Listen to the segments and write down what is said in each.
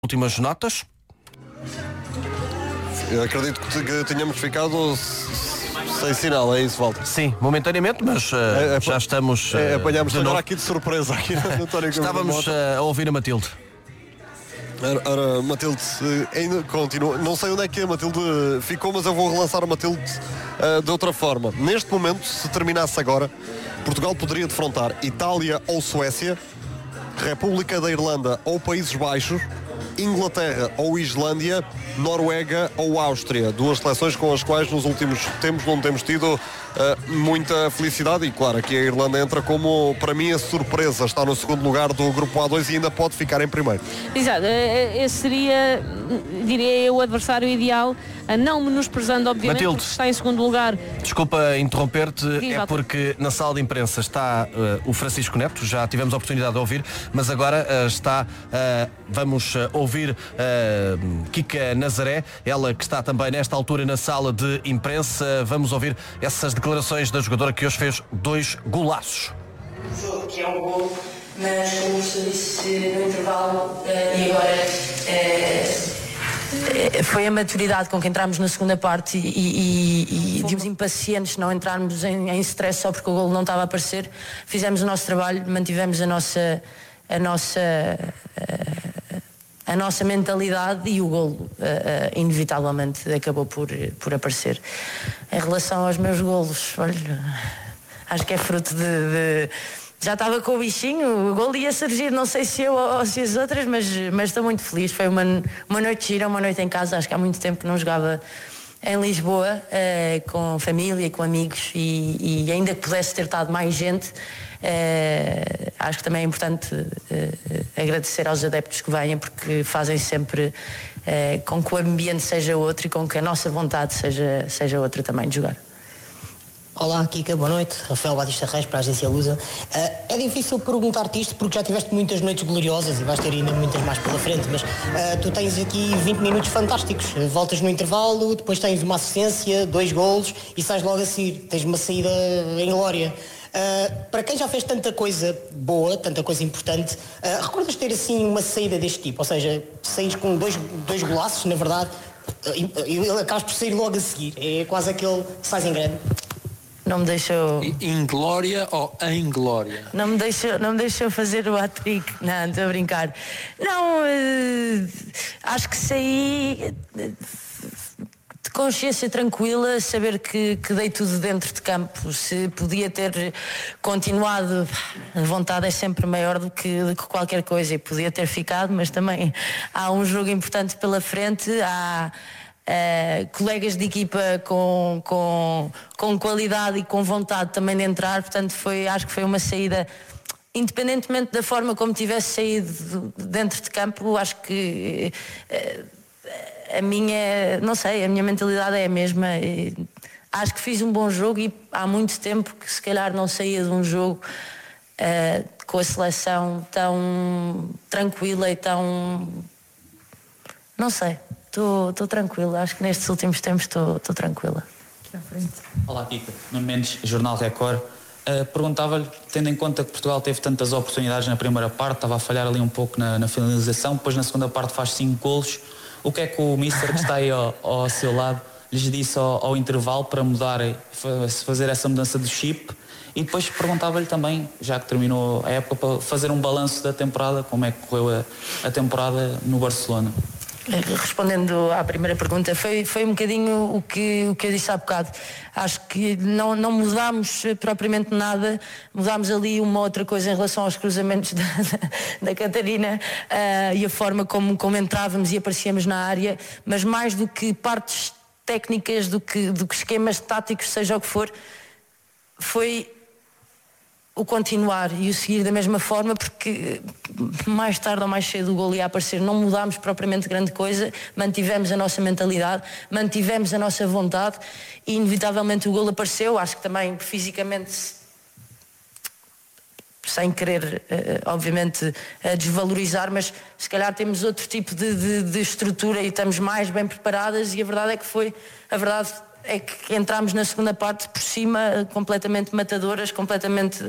Últimas notas. Eu acredito que tenhamos ficado sem sinal, é isso, Walter? Sim, momentaneamente, mas já estamos. Apanhámos agora aqui de surpresa aqui no António. Estávamos a ouvir a Matilde. Ora, Matilde ainda continua. Não sei onde é que a Matilde ficou, mas eu vou relançar a Matilde de outra forma. Neste momento, se terminasse agora, Portugal poderia defrontar Itália ou Suécia, República da Irlanda ou Países Baixos, Inglaterra ou Islândia, Noruega ou Áustria. Duas seleções com as quais nos últimos tempos não temos tido muita felicidade. E claro, aqui a Irlanda entra como, para mim, a surpresa. Está no segundo lugar do grupo A2 e ainda pode ficar em primeiro. Exato, esse seria, diria eu, o adversário ideal, não menosprezando, obviamente, Matilde, porque está em segundo lugar. Desculpa interromper-te, é porque na sala de imprensa está o Francisco Neto, já tivemos a oportunidade de ouvir, mas agora vamos ouvir Kika Nazaré, ela que está também nesta altura na sala de imprensa. Vamos ouvir essas declarações da jogadora que hoje fez 2 golaços. O jogo que é um gol, mas como o senhor disse no intervalo, e agora foi a maturidade com que entramos na segunda parte e fomos impacientes não entrarmos em stress só porque o golo não estava a aparecer. Fizemos o nosso trabalho, mantivemos a nossa mentalidade e o golo inevitavelmente acabou por aparecer. Em relação aos meus golos, olha, acho que é fruto de já estava com o bichinho, o golo ia surgir, não sei se eu ou se as outras, mas estou muito feliz. Foi uma noite gira, uma noite em casa, acho que há muito tempo que não jogava em Lisboa, com família e com amigos, e ainda que pudesse ter estado mais gente, acho que também é importante agradecer aos adeptos que vêm, porque fazem sempre com que o ambiente seja outro e com que a nossa vontade seja outra também de jogar. Olá, Kika, boa noite. Rafael Batista Reis, para a agência Lusa. É difícil perguntar-te isto porque já tiveste muitas noites gloriosas e vais ter ainda muitas mais pela frente, mas tu tens aqui 20 minutos fantásticos. Voltas no intervalo, depois tens uma assistência, 2 golos e sais logo a seguir. Tens uma saída em glória. Para quem já fez tanta coisa boa, tanta coisa importante, recordas ter assim uma saída deste tipo? Ou seja, saís com dois golaços, na verdade, e acabas por sair logo a seguir. É quase aquele que sais em grande. Não me deixou... Em glória ou em glória? Não me deixou fazer o hat-trick. Não, estou a brincar. Não, acho que saí de consciência tranquila, saber que dei tudo dentro de campo. Se podia ter continuado, a vontade é sempre maior do que qualquer coisa, e podia ter ficado, mas também há um jogo importante pela frente, há colegas de equipa com qualidade e com vontade também de entrar, portanto acho que foi uma saída, independentemente da forma como tivesse saído dentro de campo. Acho que a minha mentalidade é a mesma. Acho que fiz um bom jogo e há muito tempo que se calhar não saía de um jogo com a seleção tão tranquila e tão... não sei. Estou tranquila, acho que nestes últimos tempos estou tranquila. Olá, Kika. Nuno Mendes, Jornal Record. Perguntava-lhe, tendo em conta que Portugal teve tantas oportunidades na primeira parte, estava a falhar ali um pouco na finalização, depois na segunda parte faz 5 golos, o que é que o mister que está aí ao seu lado lhes disse ao intervalo para fazer essa mudança de chip? E depois perguntava-lhe também, já que terminou a época, para fazer um balanço da temporada, como é que correu a temporada no Barcelona. Respondendo à primeira pergunta, foi um bocadinho o que eu disse há bocado. Acho que não mudámos propriamente nada, mudámos ali uma outra coisa em relação aos cruzamentos da Catarina e a forma como entrávamos e aparecíamos na área, mas mais do que partes técnicas, do que esquemas táticos, seja o que for, foi o continuar e o seguir da mesma forma, porque mais tarde ou mais cedo o golo ia aparecer. Não mudámos propriamente grande coisa, mantivemos a nossa mentalidade, mantivemos a nossa vontade e inevitavelmente o golo apareceu. Acho que também fisicamente, sem querer obviamente desvalorizar, mas se calhar temos outro tipo de estrutura e estamos mais bem preparadas, e a verdade é que foi, a verdade é que entramos na segunda parte por cima, completamente matadoras, completamente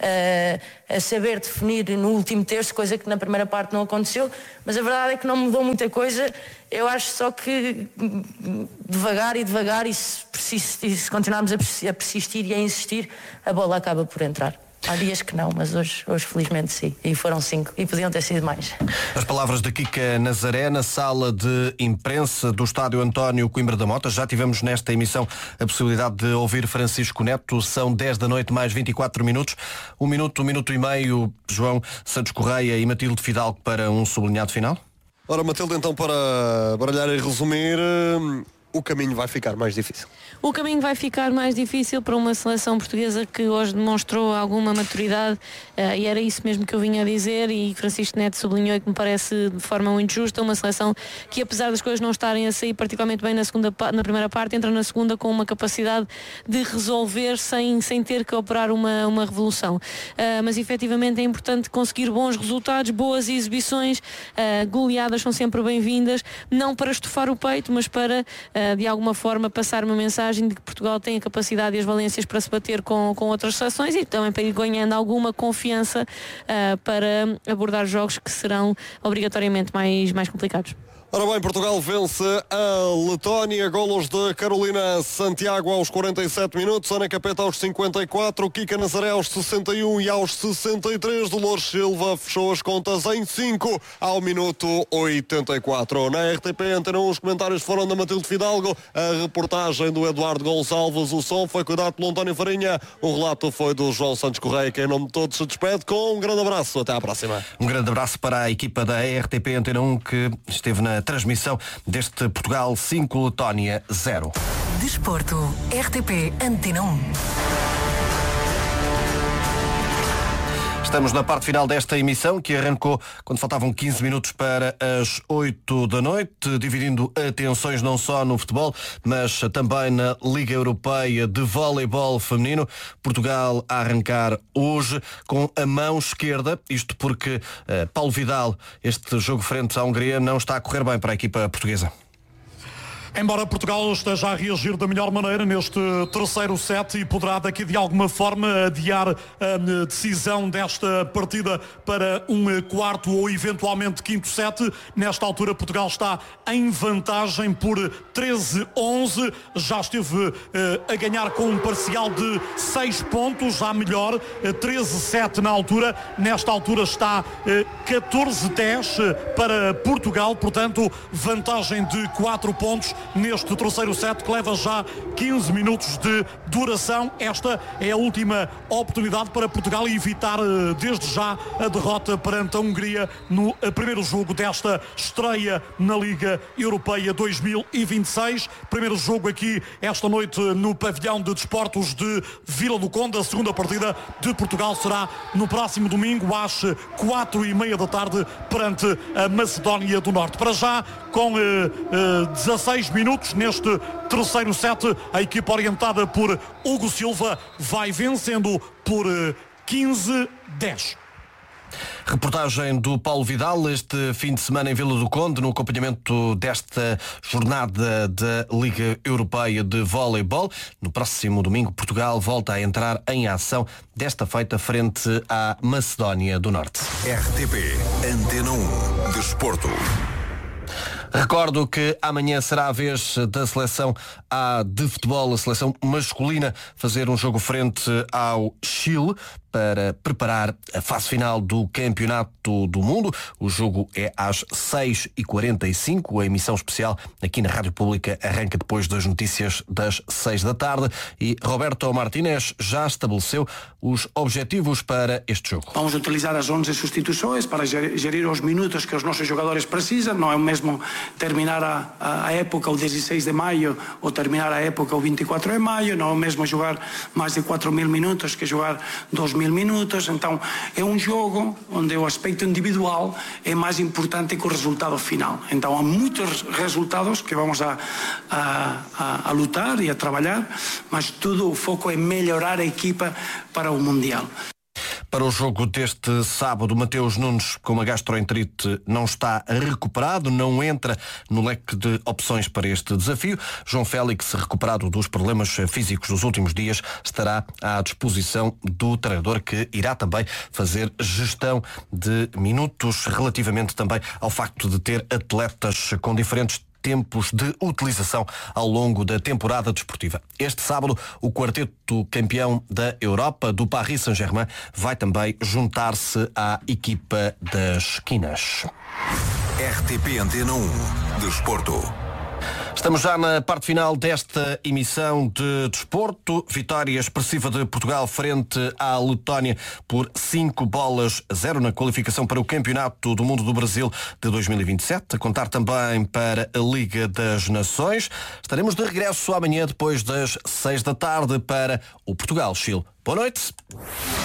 a saber definir no último terço, coisa que na primeira parte não aconteceu, mas a verdade é que não mudou muita coisa. Eu acho só que devagar, e se continuarmos a persistir e a insistir, a bola acaba por entrar. Há dias que não, mas hoje felizmente sim. E foram 5 e podiam ter sido mais. As palavras de Kika Nazaré na sala de imprensa do estádio António Coimbra da Mota. Já tivemos nesta emissão a possibilidade de ouvir Francisco Neto. São 10 da noite mais 24 minutos. Um minuto e meio, João Santos Correia e Matilde Fidalgo para um sublinhado final. Ora, Matilde, então, para baralhar e resumir, o caminho vai ficar mais difícil. O caminho vai ficar mais difícil para uma seleção portuguesa que hoje demonstrou alguma maturidade, e era isso mesmo que eu vinha a dizer, e Francisco Neto sublinhou, que me parece de forma muito justa, uma seleção que, apesar das coisas não estarem a sair particularmente bem na primeira parte, entra na segunda com uma capacidade de resolver sem ter que operar uma revolução. Mas efetivamente é importante conseguir bons resultados, boas exibições, goleadas são sempre bem-vindas, não para estufar o peito, mas para de alguma forma passar uma mensagem de que Portugal tem a capacidade e as valências para se bater com outras seleções e também para ir ganhando alguma confiança para abordar jogos que serão obrigatoriamente mais complicados. Ora bem, Portugal vence a Letónia, golos de Carolina Santiago aos 47 minutos, Ana Capeta aos 54, Kika Nazaré aos 61 e aos 63, Dolores Silva fechou as contas em 5 ao minuto 84. Na RTP Antena 1 os comentários foram da Matilde Fidalgo, a reportagem do Eduardo Gonçalves, o som foi cuidado pelo António Farinha, o relato foi do João Santos Correia, que em nome de todos se despede com um grande abraço, até à próxima. Um grande abraço para a equipa da RTP Antena 1 que esteve na transmissão deste Portugal 5, Letónia 0. Desporto, RTP Antena 1. Estamos na parte final desta emissão, que arrancou quando faltavam 15 minutos para as 8 da noite, dividindo atenções não só no futebol, mas também na Liga Europeia de Voleibol Feminino. Portugal a arrancar hoje com a mão esquerda, isto porque Paulo Vidal, este jogo frente à Hungria, não está a correr bem para a equipa portuguesa. Embora Portugal esteja a reagir da melhor maneira neste terceiro set e poderá daqui de alguma forma adiar a decisão desta partida para um quarto ou eventualmente quinto set, nesta altura Portugal está em vantagem por 13-11, já esteve a ganhar com um parcial de 6 pontos, já melhor, 13-7 na altura, nesta altura está 14-10 para Portugal, portanto vantagem de 4 pontos neste terceiro set que leva já 15 minutos de duração. Esta é a última oportunidade para Portugal evitar desde já a derrota perante a Hungria no primeiro jogo desta estreia na Liga Europeia 2026. Primeiro jogo aqui esta noite no pavilhão de desportos de Vila do Conde. A segunda partida de Portugal será no próximo domingo às 4:30 da tarde perante a Macedónia do Norte. Para já, com 16 minutos neste terceiro set, a equipa orientada por Hugo Silva vai vencendo por 15-10. Reportagem do Paulo Vidal este fim de semana em Vila do Conde, no acompanhamento desta jornada da Liga Europeia de Voleibol. No próximo domingo, Portugal volta a entrar em ação, desta feita frente à Macedónia do Norte. RTP Antena 1 Desporto. Recordo que amanhã será a vez da seleção de futebol, a seleção masculina, fazer um jogo frente ao Chile para preparar a fase final do Campeonato do Mundo. O jogo é às 6h45. A emissão especial aqui na Rádio Pública arranca depois das notícias das 6 da tarde e Roberto Martínez já estabeleceu os objetivos para este jogo. Vamos utilizar as 11 substituições para gerir os minutos que os nossos jogadores precisam. Não é o mesmo terminar a época o 16 de maio ou terminar a época o 24 de maio. Não é o mesmo jogar mais de 4.000 minutos que jogar 2.000 minutos. Então é um jogo onde o aspecto individual é mais importante que o resultado final. Então há muitos resultados que vamos a lutar e a trabalhar, mas tudo o foco é melhorar a equipa para o Mundial. Para o jogo deste sábado, Mateus Nunes, com uma gastroenterite, não está recuperado, não entra no leque de opções para este desafio. João Félix, recuperado dos problemas físicos dos últimos dias, estará à disposição do treinador, que irá também fazer gestão de minutos relativamente também ao facto de ter atletas com diferentes tempos de utilização ao longo da temporada desportiva. Este sábado, o quarteto campeão da Europa, do Paris Saint-Germain, vai também juntar-se à equipa das esquinas. RTP Antena 1, Desporto. Estamos já na parte final desta emissão de desporto. Vitória expressiva de Portugal frente à Letónia por 5-0 na qualificação para o Campeonato do Mundo do Brasil de 2027. A contar também para a Liga das Nações. Estaremos de regresso amanhã depois das 6 da tarde para o Portugal-Chile. Boa noite.